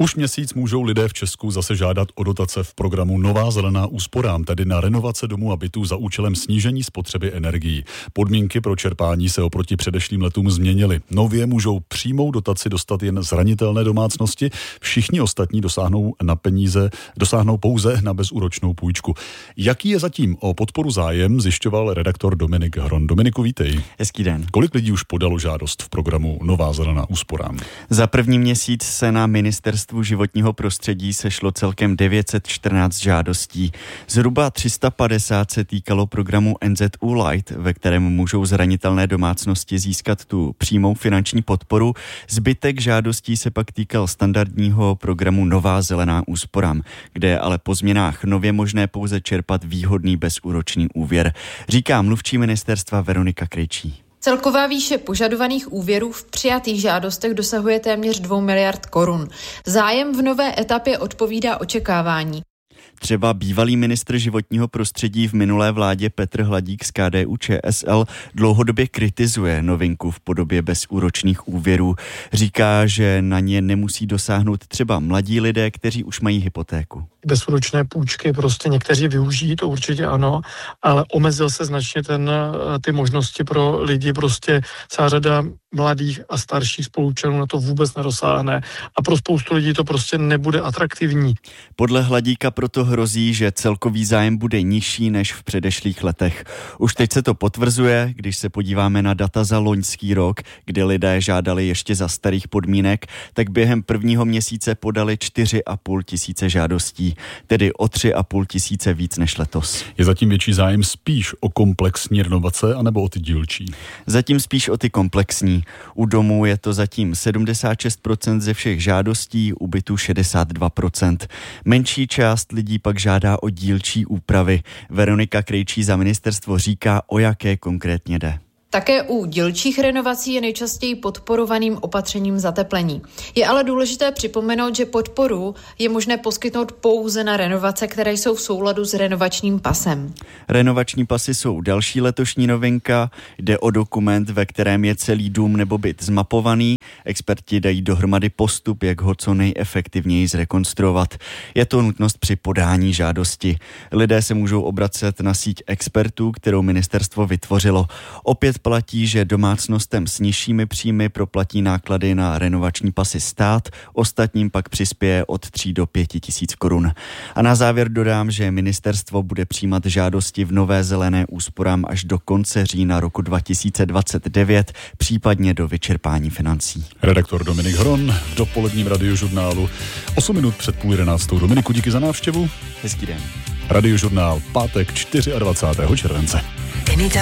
Už měsíc můžou lidé v Česku zase žádat o dotace v programu Nová zelená úsporám, tedy na renovace domů a bytů za účelem snížení spotřeby energií. Podmínky pro čerpání se oproti předešlým letům změnily. Nově můžou přímou dotaci dostat jen zranitelné domácnosti, všichni ostatní dosáhnou pouze na bezúročnou půjčku. Jaký je zatím o podporu zájem, zjišťoval redaktor Dominik Hron. Dominiku, vítej. Hezký den. Kolik lidí už podalo žádost v programu Nová zelená úsporám? Za první měsíc se na Ministerstvu životního prostředí sešlo celkem 914 žádostí. Zhruba 350 se týkalo programu NZÚ Light, ve kterém můžou zranitelné domácnosti získat tu přímou finanční podporu. Zbytek žádostí se pak týkal standardního programu Nová zelená úsporám, kde je ale po změnách nově možné pouze čerpat výhodný bezúročný úvěr, říká mluvčí ministerstva Veronika Krejčí. Celková výše požadovaných úvěrů v přijatých žádostech dosahuje téměř 2 miliard korun. Zájem v nové etapě odpovídá očekávání. Třeba bývalý ministr životního prostředí v minulé vládě Petr Hladík z KDU-ČSL dlouhodobě kritizuje novinku v podobě bezúročných úvěrů. Říká, že na ně nemusí dosáhnout třeba mladí lidé, kteří už mají hypotéku. Bezúročné půjčky prostě někteří využijí, to určitě ano, ale omezil se značně ty možnosti pro lidi, prostě celá řada mladých a starších spoluobčanů na to vůbec nedosáhne a pro spoustu lidí to prostě nebude atraktivní. Podle Hladíka proto hrozí, že celkový zájem bude nižší než v předešlých letech. Už teď se to potvrzuje, když se podíváme na data za loňský rok, kdy lidé žádali ještě za starých podmínek, tak během prvního měsíce podali 4,5 tisíce žádostí, tedy o 3,5 tisíce víc než letos. Je zatím větší zájem spíš o komplexní renovace anebo o ty dílčí? Zatím spíš o ty komplexní. U domů je to zatím 76% ze všech žádostí, u bytů 62%. Menší část lidí pak žádá o dílčí úpravy. Veronika Krejčí za ministerstvo říká, o jaké konkrétně jde. Také u dílčích renovací je nejčastěji podporovaným opatřením zateplení. Je ale důležité připomenout, že podporu je možné poskytnout pouze na renovace, které jsou v souladu s renovačním pasem. Renovační pasy jsou další letošní novinka. Jde o dokument, ve kterém je celý dům nebo byt zmapovaný. Experti dají dohromady postup, jak ho co nejefektivněji zrekonstruovat. Je to nutnost při podání žádosti. Lidé se můžou obracet na síť expertů, kterou ministerstvo vytvořilo. Opět platí, že domácnostem s nižšími příjmy proplatí náklady na renovační pasy stát, ostatním pak přispěje od 3 do 5 tisíc korun. A na závěr dodám, že ministerstvo bude přijímat žádosti v Nové zelené úsporám až do konce října roku 2029, případně do vyčerpání financí. Redaktor Dominik Hron v dopoledním radiožurnálu 8 minut před 10:30. Dominiku, díky za návštěvu. Hezký den. Radiožurnál pátek 24. července.